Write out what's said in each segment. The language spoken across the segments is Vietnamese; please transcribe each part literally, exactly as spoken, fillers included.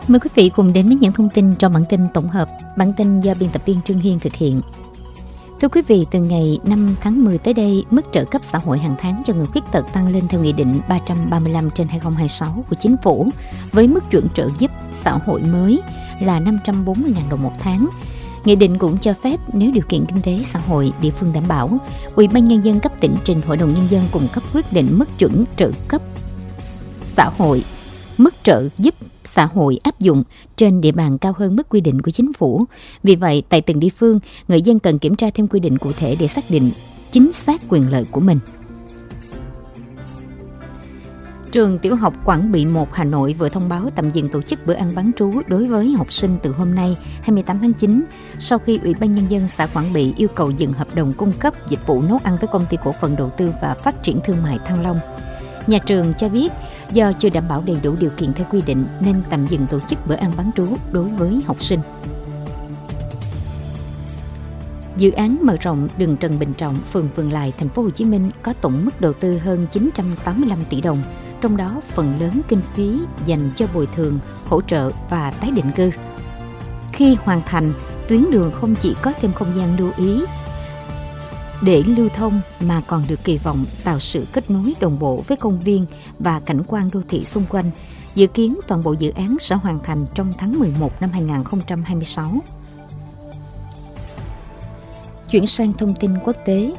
Mời quý vị cùng đến với những thông tin trong bản tin tổng hợp. Bản tin do biên tập viên Trương Hiên thực hiện. Thưa quý vị, từ ngày năm tháng mười tới đây, mức trợ cấp xã hội hàng tháng cho người khuyết tật tăng lên theo Nghị định ba trăm ba mươi lăm trên hai không hai sáu của Chính phủ, với mức chuẩn trợ giúp xã hội mới là năm trăm bốn mươi nghìn đồng một tháng. Nghị định cũng cho phép nếu điều kiện kinh tế xã hội địa phương đảm bảo, Ủy ban Nhân dân cấp tỉnh trình Hội đồng Nhân dân cung cấp quyết định mức chuẩn trợ cấp xã hội, mức trợ giúp xã hội áp dụng trên địa bàn cao hơn mức quy định của Chính phủ. Vì vậy, tại từng địa phương, người dân cần kiểm tra thêm quy định cụ thể để xác định chính xác quyền lợi của mình. Trường Tiểu học Quảng Bị một Hà Nội vừa thông báo tạm dừng tổ chức bữa ăn bán trú đối với học sinh từ hôm nay hai mươi tám tháng chín, sau khi Ủy ban Nhân dân xã Quảng Bị yêu cầu dừng hợp đồng cung cấp dịch vụ nấu ăn với Công ty Cổ phần Đầu tư và Phát triển Thương mại Thăng Long. Nhà trường cho biết, do chưa đảm bảo đầy đủ điều kiện theo quy định nên tạm dừng tổ chức bữa ăn bán trú đối với học sinh. Dự án mở rộng đường Trần Bình Trọng, phường Vườn Lài, thành phố Hồ Chí Minh có tổng mức đầu tư hơn chín trăm tám mươi lăm tỷ đồng, trong đó phần lớn kinh phí dành cho bồi thường, hỗ trợ và tái định cư. Khi hoàn thành, tuyến đường không chỉ có thêm không gian lưu ý để lưu thông mà còn được kỳ vọng tạo sự kết nối đồng bộ với công viên và cảnh quan đô thị xung quanh. Dự kiến toàn bộ dự án sẽ hoàn thành trong tháng mười một năm hai nghìn không trăm hai mươi sáu. Chuyển sang thông tin quốc tế.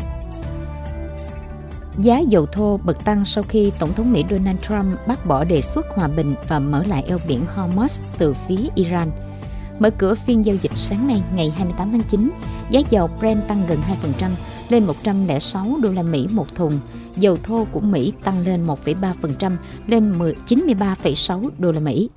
Giá dầu thô bật tăng sau khi Tổng thống Mỹ Donald Trump bác bỏ đề xuất hòa bình và mở lại eo biển Hormuz từ phía Iran. Mở cửa phiên giao dịch sáng nay ngày hai mươi tám tháng chín, giá dầu Brent tăng gần hai phần trăm lên một trăm lẻ sáu đô la Mỹ một thùng. Dầu thô của Mỹ tăng lên một phẩy ba phần trăm lên chín mươi ba phẩy sáu đô la Mỹ.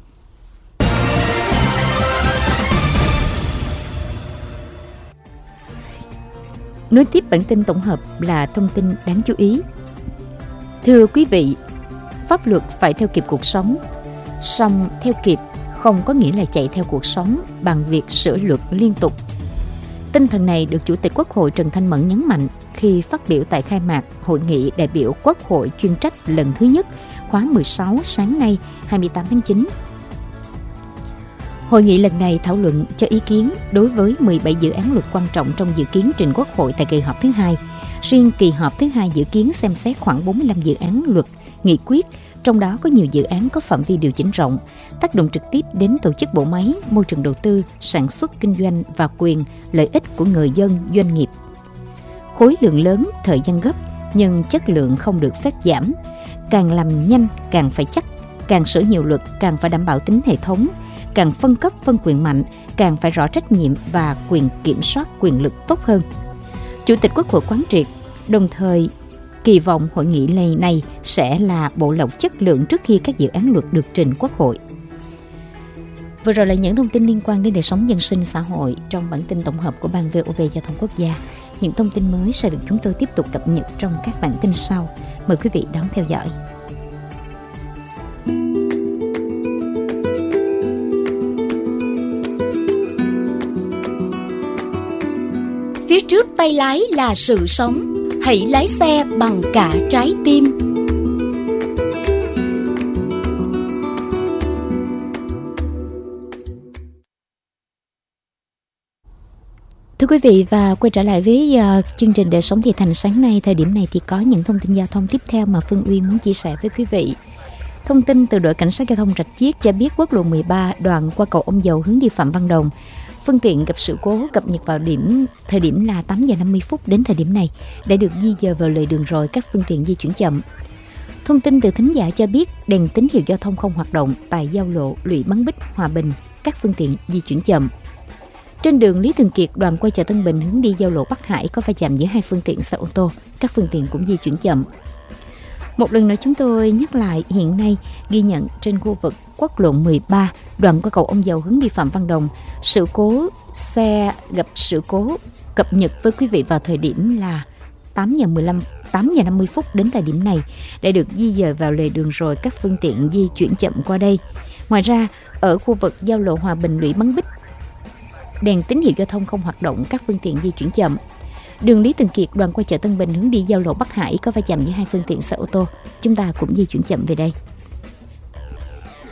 Nối tiếp bản tin tổng hợp là thông tin đáng chú ý. Thưa quý vị, pháp luật phải theo kịp cuộc sống, song theo kịp không có nghĩa là chạy theo cuộc sống bằng việc sửa luật liên tục. Tinh thần này được Chủ tịch Quốc hội Trần Thanh Mẫn nhấn mạnh khi phát biểu tại khai mạc Hội nghị đại biểu Quốc hội chuyên trách lần thứ nhất khóa mười sáu sáng nay hai mươi tám tháng chín. Hội nghị lần này thảo luận cho ý kiến đối với mười bảy dự án luật quan trọng trong dự kiến trình Quốc hội tại kỳ họp thứ hai. Riêng kỳ họp thứ hai dự kiến xem xét khoảng bốn mươi lăm dự án luật, nghị quyết, trong đó có nhiều dự án có phạm vi điều chỉnh rộng, tác động trực tiếp đến tổ chức bộ máy, môi trường đầu tư, sản xuất kinh doanh và quyền, lợi ích của người dân, doanh nghiệp. Khối lượng lớn, thời gian gấp, nhưng chất lượng không được phép giảm. Càng làm nhanh, càng phải chắc, càng sửa nhiều luật, càng phải đảm bảo tính hệ thống, càng phân cấp phân quyền mạnh, càng phải rõ trách nhiệm và quyền kiểm soát quyền lực tốt hơn. Chủ tịch Quốc hội quán triệt, đồng thời kỳ vọng hội nghị lần này sẽ là bộ lọc chất lượng trước khi các dự án luật được trình Quốc hội. Vừa rồi là những thông tin liên quan đến đời sống dân sinh xã hội trong bản tin tổng hợp của Ban vê o vê Giao thông Quốc gia. Những thông tin mới sẽ được chúng tôi tiếp tục cập nhật trong các bản tin sau. Mời quý vị đón theo dõi. Phía trước tay lái là sự sống, hãy lái xe bằng cả trái tim. Thưa quý vị, và quay trở lại với uh, chương trình Đời sống Thị Thành sáng nay. Thời điểm này thì có những thông tin giao thông tiếp theo mà Phương Uyên muốn chia sẻ với quý vị. Thông tin từ đội cảnh sát giao thông Rạch Chiếc cho biết quốc lộ mười ba đoạn qua cầu Ông Dầu hướng đi Phạm Văn Đồng, phương tiện gặp sự cố cập nhật vào điểm thời điểm là tám giờ năm mươi phút. Đến thời điểm này đã được di dời vào lề đường rồi, các phương tiện di chuyển chậm. Thông tin từ thính giả cho biết đèn tín hiệu giao thông không hoạt động tại giao lộ Lụy Bắn Bích Hòa Bình, các phương tiện di chuyển chậm. Trên đường Lý Thường Kiệt đoạn qua chợ Tân Bình hướng đi giao lộ Bắc Hải có va chạm giữa hai phương tiện xe ô tô, các phương tiện cũng di chuyển chậm. Một lần nữa chúng tôi nhắc lại, hiện nay ghi nhận trên khu vực quốc lộ mười ba đoạn qua cầu Ông Dầu hướng đi Phạm Văn Đồng, sự cố xe gặp sự cố cập nhật với quý vị vào thời điểm là tám giờ mười lăm, tám giờ năm mươi phút. Đến thời điểm này đã được di dời vào lề đường rồi, các phương tiện di chuyển chậm qua đây. Ngoài ra, ở khu vực giao lộ Hòa Bình Lũy Bắn Bích, đèn tín hiệu giao thông không hoạt động, các phương tiện di chuyển chậm. Đường Lý Thường Kiệt đoạn qua chợ Tân Bình hướng đi giao lộ Bắc Hải có va chạm giữa hai phương tiện xe ô tô, chúng ta cũng di chuyển chậm về đây.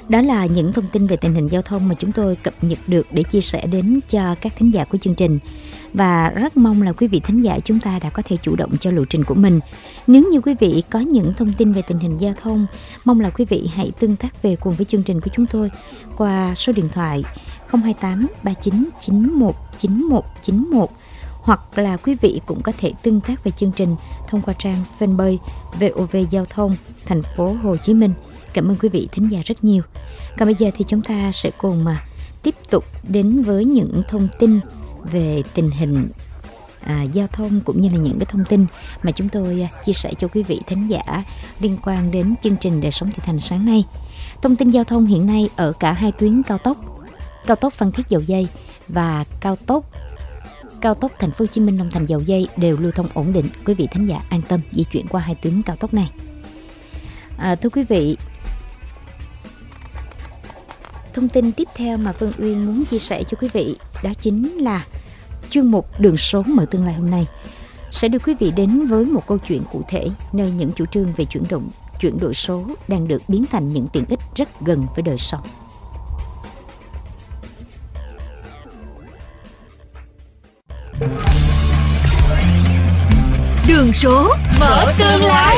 Đó là những thông tin về tình hình giao thông mà chúng tôi cập nhật được để chia sẻ đến cho các thính giả của chương trình. Và rất mong là quý vị thính giả chúng ta đã có thể chủ động cho lộ trình của mình. Nếu như quý vị có những thông tin về tình hình giao thông, mong là quý vị hãy tương tác về cùng với chương trình của chúng tôi qua số điện thoại không hai tám ba chín chín một chín một chín một, hoặc là quý vị cũng có thể tương tác về chương trình thông qua trang fanpage vê o vê Giao thông thành phố Hồ Chí Minh. Cảm ơn quý vị thính giả rất nhiều. Còn bây giờ thì chúng ta sẽ cùng mà tiếp tục đến với những thông tin về tình hình à, giao thông cũng như là những cái thông tin mà chúng tôi à, chia sẻ cho quý vị thính giả liên quan đến chương trình Đời sống Thị Thành sáng nay. Thông tin giao thông hiện nay ở cả hai tuyến cao tốc, cao tốc Phan Thiết Dầu Giây và cao tốc cao tốc Thành phố Hồ Chí Minh Long Thành Dầu Giây đều lưu thông ổn định. Quý vị thính giả an tâm di chuyển qua hai tuyến cao tốc này. À, thưa quý vị, thông tin tiếp theo mà Phương Uyên muốn chia sẻ cho quý vị đó chính là chuyên mục Đường số mở tương lai hôm nay sẽ đưa quý vị đến với một câu chuyện cụ thể nơi những chủ trương về chuyển động chuyển đổi số đang được biến thành những tiện ích rất gần với đời sống. Đường số mở tương lai.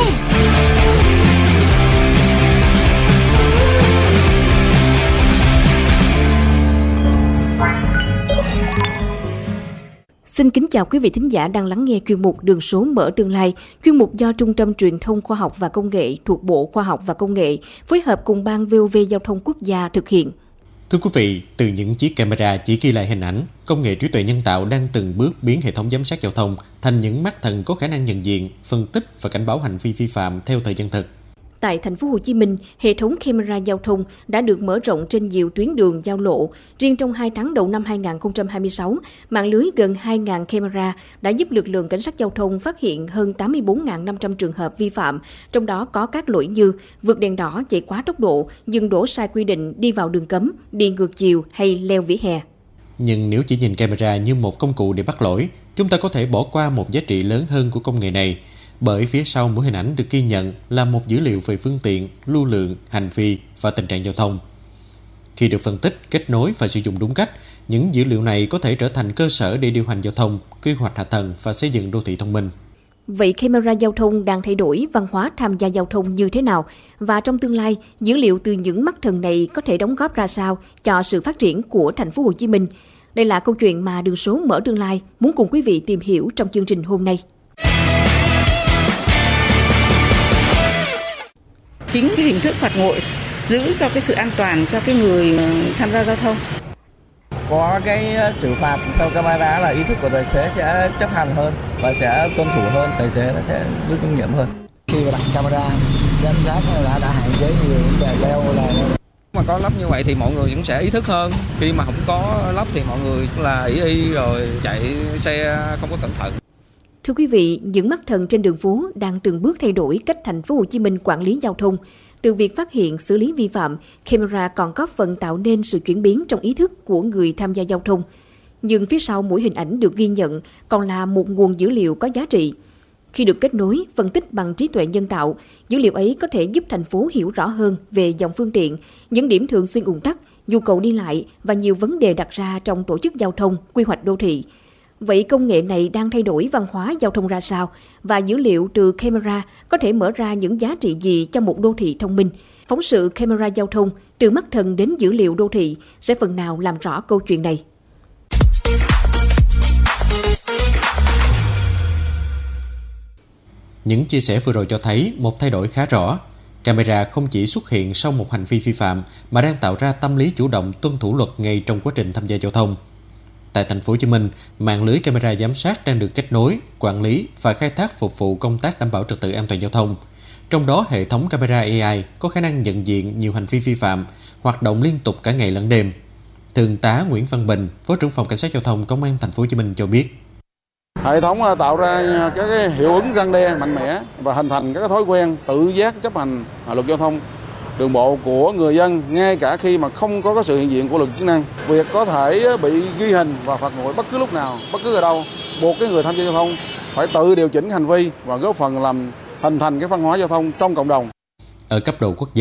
Xin kính chào quý vị thính giả đang lắng nghe chuyên mục Đường số mở tương lai, chuyên mục do Trung tâm Truyền thông Khoa học và Công nghệ thuộc Bộ Khoa học và Công nghệ phối hợp cùng Ban vê o vê Giao thông Quốc gia thực hiện. Thưa quý vị, từ những chiếc camera chỉ ghi lại hình ảnh, công nghệ trí tuệ nhân tạo đang từng bước biến hệ thống giám sát giao thông thành những mắt thần có khả năng nhận diện, phân tích và cảnh báo hành vi vi phạm theo thời gian thực. Tại thành phố Hồ Chí Minh, hệ thống camera giao thông đã được mở rộng trên nhiều tuyến đường giao lộ. Riêng trong hai tháng đầu năm hai không hai sáu, mạng lưới gần hai nghìn camera đã giúp lực lượng cảnh sát giao thông phát hiện hơn tám mươi bốn nghìn năm trăm trường hợp vi phạm, trong đó có các lỗi như vượt đèn đỏ, chạy quá tốc độ, dừng đỗ sai quy định, đi vào đường cấm, đi ngược chiều hay leo vỉa hè. Nhưng nếu chỉ nhìn camera như một công cụ để bắt lỗi, chúng ta có thể bỏ qua một giá trị lớn hơn của công nghệ này. Bởi phía sau mỗi hình ảnh được ghi nhận là một dữ liệu về phương tiện, lưu lượng, hành vi và tình trạng giao thông. Khi được phân tích, kết nối và sử dụng đúng cách, những dữ liệu này có thể trở thành cơ sở để điều hành giao thông, quy hoạch hạ tầng và xây dựng đô thị thông minh. Vậy camera giao thông đang thay đổi văn hóa tham gia giao thông như thế nào? Và trong tương lai, dữ liệu từ những mắt thần này có thể đóng góp ra sao cho sự phát triển của thành phố Hồ Chí Minh? Đây là câu chuyện mà Đường số mở tương lai muốn cùng quý vị tìm hiểu trong chương trình hôm nay. Chính cái hình thức phạt nguội giữ cho cái sự an toàn cho cái người tham gia giao thông. Có cái xử phạt theo camera là ý thức của tài xế sẽ chấp hành hơn và sẽ tuân thủ hơn, tài xế nó sẽ rút kinh nghiệm hơn. Khi mà đặt camera giám sát là đã hạn chế nhiều vấn đề leo là mà có lắp như vậy thì mọi người cũng sẽ ý thức hơn. Khi mà không có lắp thì mọi người là ý y rồi chạy xe không có cẩn thận. Thưa quý vị, những mắt thần trên đường phố đang từng bước thay đổi cách thành phố Hồ Chí Minh quản lý giao thông. Từ việc phát hiện, xử lý vi phạm, camera còn góp phần tạo nên sự chuyển biến trong ý thức của người tham gia giao thông. Nhưng phía sau mỗi hình ảnh được ghi nhận còn là một nguồn dữ liệu có giá trị. Khi được kết nối, phân tích bằng trí tuệ nhân tạo, dữ liệu ấy có thể giúp thành phố hiểu rõ hơn về dòng phương tiện, những điểm thường xuyên ùn tắc, nhu cầu đi lại và nhiều vấn đề đặt ra trong tổ chức giao thông, quy hoạch đô thị. Vậy công nghệ này đang thay đổi văn hóa giao thông ra sao? Và dữ liệu từ camera có thể mở ra những giá trị gì cho một đô thị thông minh? Phóng sự camera giao thông từ mắt thần đến dữ liệu đô thị sẽ phần nào làm rõ câu chuyện này. Những chia sẻ vừa rồi cho thấy một thay đổi khá rõ. Camera không chỉ xuất hiện sau một hành vi vi phạm mà đang tạo ra tâm lý chủ động tuân thủ luật ngay trong quá trình tham gia giao thông. Tại thành phố Hồ Chí Minh, mạng lưới camera giám sát đang được kết nối, quản lý và khai thác phục vụ công tác đảm bảo trật tự an toàn giao thông. Trong đó, hệ thống camera a i có khả năng nhận diện nhiều hành vi vi phạm, hoạt động liên tục cả ngày lẫn đêm. Thượng tá Nguyễn Văn Bình, Phó trưởng phòng Cảnh sát giao thông Công an thành phố Hồ Chí Minh cho biết. Hệ thống tạo ra các cái hiệu ứng răn đe mạnh mẽ và hình thành các thói quen tự giác chấp hành luật giao thông đường bộ của người dân, ngay cả khi mà không có cái sự hiện diện của lực chức năng. Việc có thể bị ghi hình và phạt nguội bất cứ lúc nào, bất cứ ở đâu, buộc cái người tham gia giao thông phải tự điều chỉnh hành vi và góp phần làm hình thành cái văn hóa giao thông trong cộng đồng. Ở cấp độ quốc gia,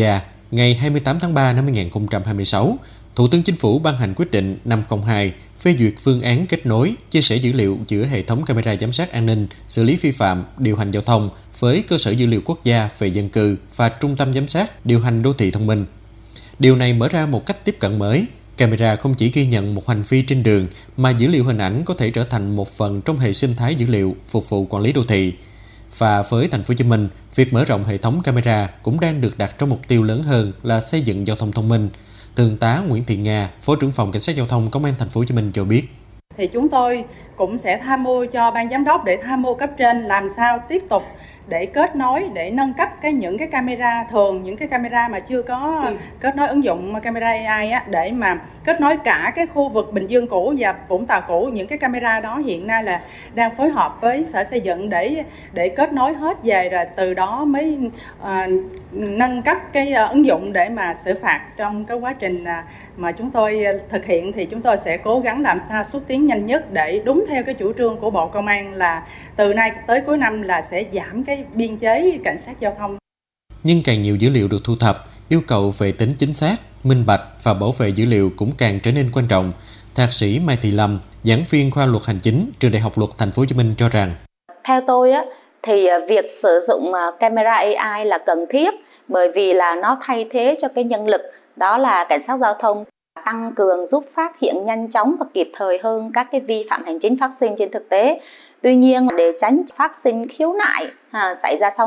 ngày hai mươi tám tháng ba năm hai nghìn không trăm hai mươi sáu, Thủ tướng Chính phủ ban hành quyết định năm không hai phê duyệt phương án kết nối, chia sẻ dữ liệu giữa hệ thống camera giám sát an ninh, xử lý vi phạm, điều hành giao thông với cơ sở dữ liệu quốc gia về dân cư và trung tâm giám sát, điều hành đô thị thông minh. Điều này mở ra một cách tiếp cận mới. Camera không chỉ ghi nhận một hành vi trên đường, mà dữ liệu hình ảnh có thể trở thành một phần trong hệ sinh thái dữ liệu phục vụ quản lý đô thị. Và với thành phố Hồ Chí Minh, việc mở rộng hệ thống camera cũng đang được đặt trong mục tiêu lớn hơn là xây dựng giao thông thông minh. Thượng tá Nguyễn Thị Nga, Phó trưởng phòng Cảnh sát Giao thông Công an thành phố Hồ Chí Minh cho biết. Thì chúng tôi cũng sẽ tham mưu cho ban giám đốc để tham mưu cấp trên làm sao tiếp tục để kết nối, để nâng cấp cái những cái camera thường, những cái camera mà chưa có kết nối ứng dụng camera a i á, để mà kết nối cả cái khu vực Bình Dương cũ và Vũng Tàu cũ. Những cái camera đó hiện nay là đang phối hợp với Sở Xây dựng để để kết nối hết về, rồi từ đó mới à, nâng cấp cái uh, ứng dụng để mà xử phạt. Trong cái quá trình uh, mà chúng tôi thực hiện thì chúng tôi sẽ cố gắng làm sao xúc tiến nhanh nhất để đúng theo cái chủ trương của Bộ Công an là từ nay tới cuối năm là sẽ giảm cái biên chế cảnh sát giao thông. Nhưng càng nhiều dữ liệu được thu thập, yêu cầu về tính chính xác, minh bạch và bảo vệ dữ liệu cũng càng trở nên quan trọng. Thạc sĩ Mai Thị Lâm, giảng viên khoa luật hành chính trường Đại học Luật Thành phố Hồ Chí Minh cho rằng: theo tôi á thì việc sử dụng camera a i là cần thiết, bởi vì là nó thay thế cho cái nhân lực đó là cảnh sát giao thông, tăng cường giúp phát hiện nhanh chóng và kịp thời hơn các cái vi phạm hành chính phát sinh trên thực tế. Tuy nhiên để tránh phát sinh khiếu nại à, xảy ra sau